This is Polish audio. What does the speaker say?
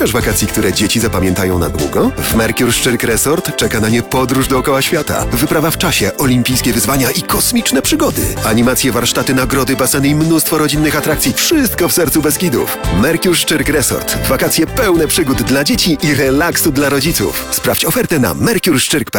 Szukasz wakacji, które dzieci zapamiętają na długo? W Mercure Szczyrk Resort czeka na nie podróż dookoła świata. Wyprawa w czasie, olimpijskie wyzwania i kosmiczne przygody. Animacje, warsztaty, nagrody, baseny i mnóstwo rodzinnych atrakcji. Wszystko w sercu Beskidów. Mercure Szczyrk Resort. Wakacje pełne przygód dla dzieci i relaksu dla rodziców. Sprawdź ofertę na mercureszczyrk.pl.